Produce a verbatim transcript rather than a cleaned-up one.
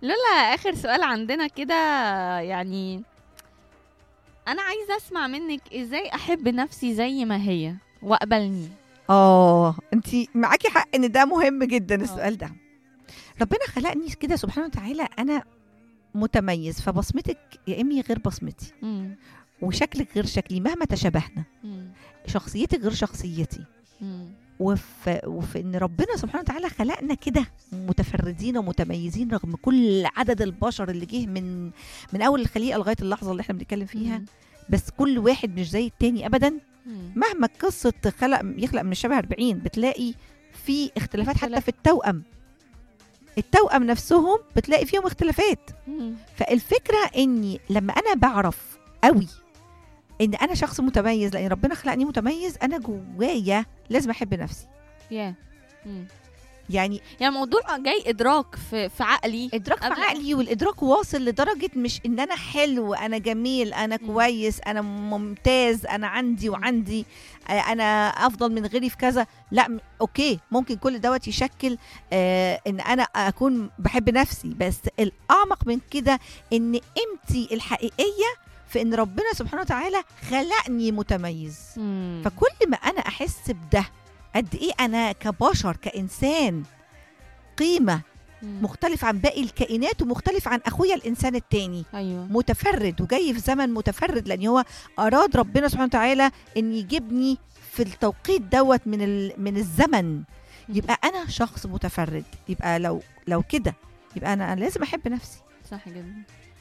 لولا اخر سؤال عندنا كده، يعني انا عايزه اسمع منك ازاي احب نفسي زي ما هي واقبلني. اه انتي معاكي حق ان ده مهم جدا اه. السؤال ده. ربنا خلقني كده سبحانه وتعالى، انا متميز، فبصمتك يا امي غير بصمتي، مم. وشكلك غير شكلي مهما تشابهنا، مم. شخصيتك غير شخصيتي. مم. وفي, وفي ان ربنا سبحانه وتعالى خلقنا كده متفردين ومتميزين رغم كل عدد البشر اللي جه من من اول الخليقه لغايه اللحظه اللي احنا بنتكلم فيها. مم. بس كل واحد مش زي التاني ابدا. مم. مهما قصه خلق يخلق من الشبه أربعين بتلاقي في اختلافات حتى اختلاف. في التوأم. التوأم نفسهم بتلاقي فيهم اختلافات. مم. فالفكره اني لما انا بعرف قوي ان انا شخص متميز لان ربنا خلقني متميز، انا جوايا لازم احب نفسي. يا مم. يعني يعني الموضوع جاي ادراك في في عقلي. ادراك في قبل- عقلي، والادراك واصل لدرجه مش ان انا حلو، انا جميل، انا مم. كويس، انا ممتاز، انا عندي مم. وعندي آه، انا افضل من غيري في كذا. لا م- اوكي، ممكن كل دوت يشكل آه ان انا اكون بحب نفسي، بس الاعمق من كده ان قيمتي الحقيقيه في ان ربنا سبحانه وتعالى خلقني متميز. مم. فكل ما انا احس بده، قد ايه انا كبشر كانسان قيمه مم. مختلف عن باقي الكائنات، ومختلف عن اخويا الانسان التاني، ايوه. متفرد وجاي في زمن متفرد، لان هو اراد ربنا سبحانه وتعالى ان يجيبني في التوقيت دوت من ال- من الزمن. يبقى انا شخص متفرد، يبقى لو لو كده يبقى انا أنا لازم احب نفسي. صح جدا.